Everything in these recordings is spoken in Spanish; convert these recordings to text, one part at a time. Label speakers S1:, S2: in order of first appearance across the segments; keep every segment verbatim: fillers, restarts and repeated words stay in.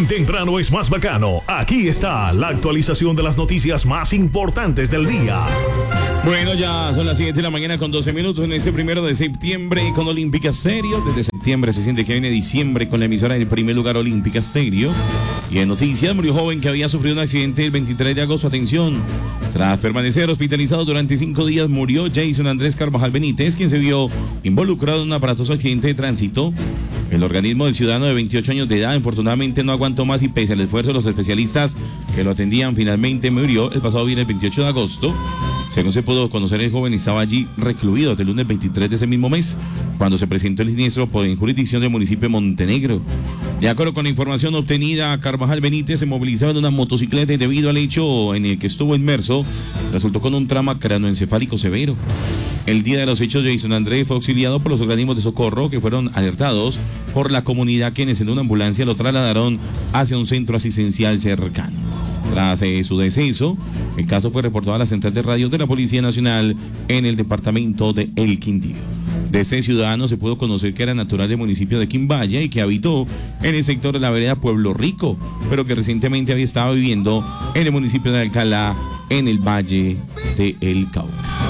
S1: Bien temprano es más bacano. Aquí está la actualización de las noticias más importantes del día.
S2: Bueno, ya son las siete de la mañana con doce minutos en ese primero de septiembre con Olímpica Stereo. Desde septiembre se siente que viene diciembre con la emisora en el primer lugar Olímpica Stereo. Y en noticias, murió joven que había sufrido un accidente el veintitrés de agosto. Atención, tras permanecer hospitalizado durante cinco días, murió Jason Andrés Carvajal Benítez, quien se vio involucrado en un aparatoso accidente de tránsito. El organismo del ciudadano de veintiocho años de edad, infortunadamente, no aguantó más y pese al esfuerzo de los especialistas que lo atendían, finalmente murió el pasado viernes veintiocho de agosto. Según se pudo conocer, el joven estaba allí recluido desde el lunes veintitrés de ese mismo mes, cuando se presentó el siniestro en jurisdicción del municipio de Montenegro. De acuerdo con la información obtenida, Carvajal Benítez se movilizaba en una motocicleta y debido al hecho en el que estuvo inmerso, resultó con un trauma cráneoencefálico severo. El día de los hechos, Jason Andrés fue auxiliado por los organismos de socorro que fueron alertados por la comunidad, quienes en una ambulancia lo trasladaron hacia un centro asistencial cercano. Tras eh, su deceso, el caso fue reportado a la central de radio de la Policía Nacional en el departamento de El Quindío. De ese ciudadano se pudo conocer que era natural del municipio de Quimbaya y que habitó en el sector de la vereda Pueblo Rico, pero que recientemente había estado viviendo en el municipio de Alcalá, en el Valle de El Cauca.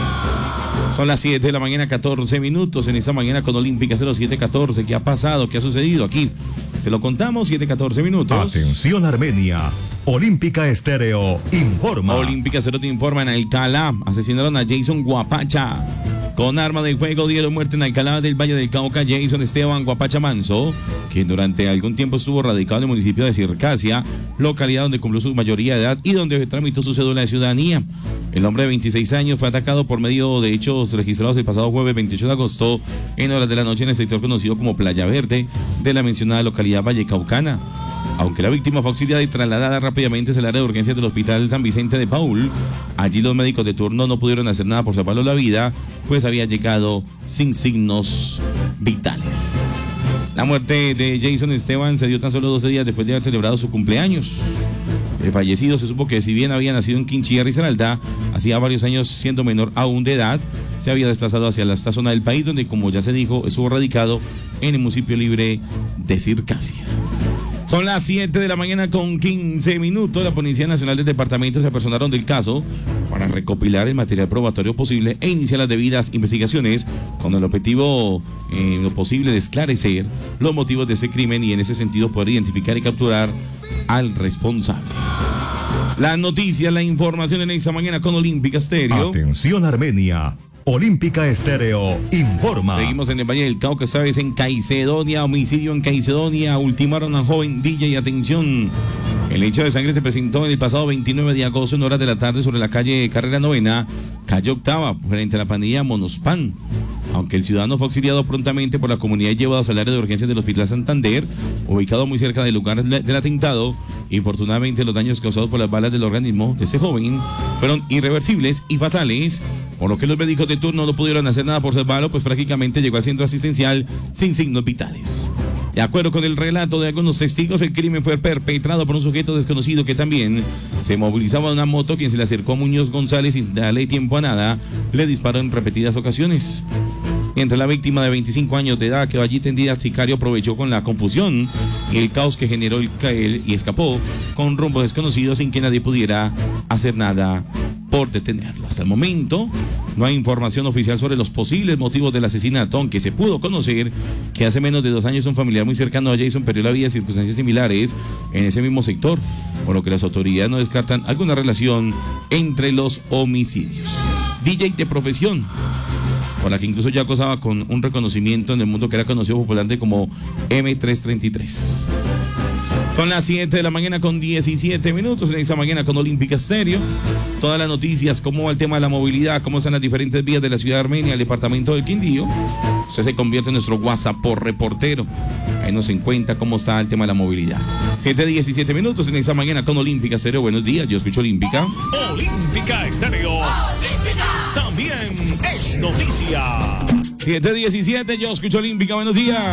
S2: Son las siete de la mañana, catorce minutos en esta mañana con Olímpica cero siete catorce. ¿Qué ha pasado? ¿Qué ha sucedido aquí? Se lo contamos, siete catorce minutos.
S1: Atención Armenia. Olímpica Estéreo informa.
S2: Olímpica Cero te informa. En Alcalá asesinaron a Jason Guapacha con arma de fuego. Dieron muerte en Alcalá del Valle del Cauca Jason Esteban Guapacha Manso, quien durante algún tiempo estuvo radicado en el municipio de Circasia, localidad donde cumplió su mayoría de edad y donde tramitó su cédula de ciudadanía. El hombre de veintiséis años fue atacado por medio de hechos registrados el pasado jueves veintiocho de agosto en horas de la noche en el sector conocido como Playa Verde de la mencionada localidad vallecaucana. Aunque la víctima fue auxiliada y trasladada rápidamente al área de urgencias del Hospital San Vicente de Paul, allí los médicos de turno no pudieron hacer nada por salvarle la vida, pues había llegado sin signos vitales. La muerte de Jason Esteban se dio tan solo doce días después de haber celebrado su cumpleaños. El fallecido se supo que si bien había nacido en Quinchilla, Risaralda, hacía varios años siendo menor aún de edad, se había desplazado hacia esta zona del país donde, como ya se dijo, estuvo radicado en el municipio libre de Circasia. Son las siete de la mañana con quince minutos. La Policía Nacional del Departamento se apersonaron del caso para recopilar el material probatorio posible e iniciar las debidas investigaciones con el objetivo, eh, lo posible, de esclarecer los motivos de ese crimen y en ese sentido poder identificar y capturar al responsable. La noticia, la información en esta mañana con Olímpica Stereo.
S1: Atención Armenia. Olímpica Estéreo informa.
S2: Seguimos en el Valle del Cauca, esta vez en Caicedonia, homicidio en Caicedonia, ultimaron a un joven D J y atención. El hecho de sangre se presentó en el pasado veintinueve de agosto en horas de la tarde sobre la calle Carrera Novena, calle Octava, frente a la pandilla Monospan. Aunque el ciudadano fue auxiliado prontamente por la comunidad y llevado al área de urgencias del Hospital Santander, ubicado muy cerca del lugar del atentado, infortunadamente los daños causados por las balas del organismo de ese joven fueron irreversibles y fatales, por lo que los médicos de turno no pudieron hacer nada por salvarlo, pues prácticamente llegó al centro asistencial sin signos vitales. De acuerdo con el relato de algunos testigos, el crimen fue perpetrado por un sujeto desconocido que también se movilizaba en una moto, quien se le acercó a Muñoz González sin darle tiempo a nada, le disparó en repetidas ocasiones. Mientras la víctima de veinticinco años de edad quedó allí tendida, el sicario aprovechó con la confusión y el caos que generó el cael y escapó con rumbo desconocido sin que nadie pudiera hacer nada por detenerlo. Hasta el momento no hay información oficial sobre los posibles motivos del asesinato, aunque se pudo conocer que hace menos de dos años un familiar muy cercano a Jason perdió la vida en circunstancias similares en ese mismo sector, por lo que las autoridades no descartan alguna relación entre los homicidios. D J de profesión, por la que incluso ya gozaba con un reconocimiento en el mundo que era conocido popularmente como eme trescientos treinta y tres. Son las siete de la mañana con diecisiete minutos en esta mañana con Olímpica Stereo. Todas las noticias, cómo va el tema de la movilidad, cómo están las diferentes vías de la ciudad de Armenia, el departamento del Quindío. Usted se convierte en nuestro WhatsApp por reportero. Ahí nos encuentra cómo está el tema de la movilidad. siete diecisiete minutos en esta mañana con Olímpica Stereo. Buenos días, yo escucho Olímpica.
S1: Olímpica Estéreo. Olímpica. También es noticia.
S2: siete diecisiete, yo escucho Olímpica. Buenos días.